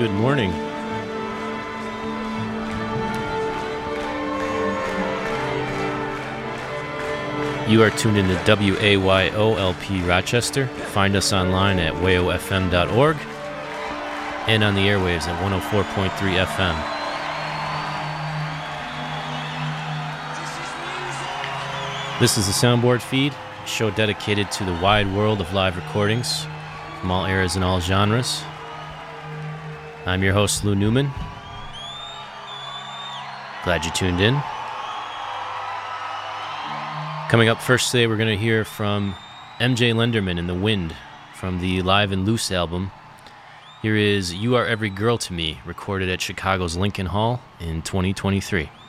Good morning. You are tuned into WAYOLP Rochester. Find us online at wayofm.org and on the airwaves at 104.3 FM. This is the Soundboard Feed, a show dedicated to the wide world of live recordings from all eras and all genres. I'm your host, Lou Newman. Glad you tuned in. Coming up first today, we're going to hear from MJ Lenderman and The Wind from the Live and Loose album. Here is You Are Every Girl to Me, recorded at Chicago's Lincoln Hall in 2023.